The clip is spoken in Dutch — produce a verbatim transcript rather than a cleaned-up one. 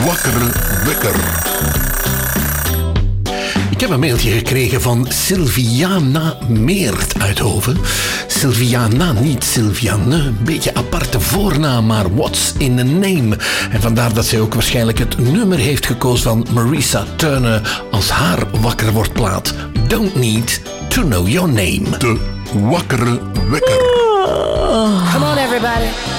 wakkere wekker. Ik heb een mailtje gekregen van Sylviana Meert uit Hoven. Sylviana, niet Sylviane. Een beetje aparte voornaam, maar what's in a name? En vandaar dat zij ook waarschijnlijk het nummer heeft gekozen van Marisa Turner als haar wakker wordt plaat. Don't need to know your name. De wakkere wekker. Come on everybody.